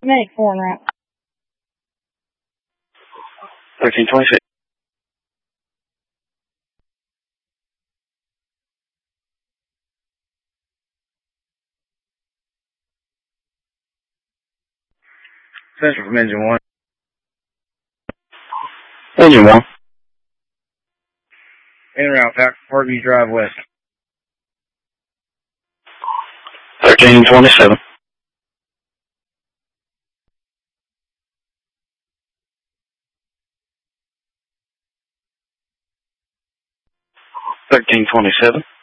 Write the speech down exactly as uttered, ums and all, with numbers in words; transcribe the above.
Make four route. thirteen twenty-six. Central from engine one. Engine one. En route, back Parkview Drive West. thirteen twenty-seven. thirteen twenty-seven.